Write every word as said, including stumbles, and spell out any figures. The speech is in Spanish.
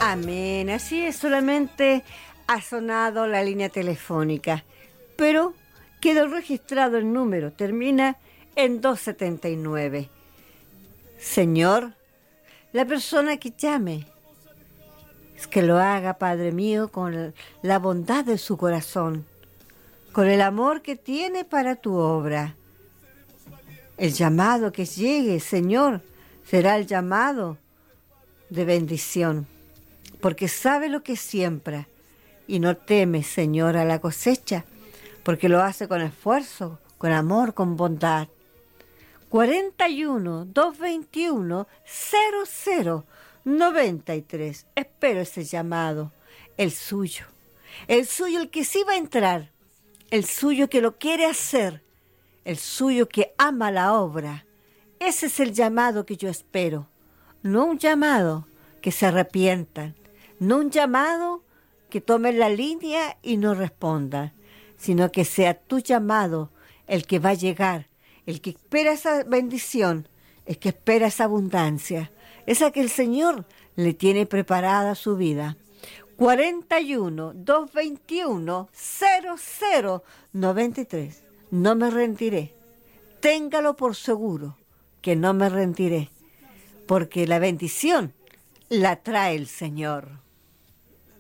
Amén, así es, solamente ha sonado la línea telefónica, pero quedó registrado el número, termina en doscientos setenta y nueve. Señor, la persona que llame, es que lo haga, Padre mío, con la bondad de su corazón, con el amor que tiene para tu obra. El llamado que llegue, Señor, será el llamado de bendición, porque sabe lo que siembra y no teme, Señor, a la cosecha, porque lo hace con esfuerzo, con amor, con bondad. cuarenta y uno, doscientos veintiuno, cero cero noventa y tres. Espero ese llamado, el suyo, el suyo, el que sí va a entrar, el suyo que lo quiere hacer, el suyo que ama la obra. Ese es el llamado que yo espero, no un llamado que se arrepientan, no un llamado que tomen la línea y no respondan, sino que sea tu llamado el que va a llegar, el que espera esa bendición, el que espera esa abundancia, esa que el Señor le tiene preparada a su vida. cuarenta y uno, doscientos veintiuno, cero cero noventa y tres. No me rendiré. Téngalo por seguro que no me rendiré, porque la bendición la trae el Señor.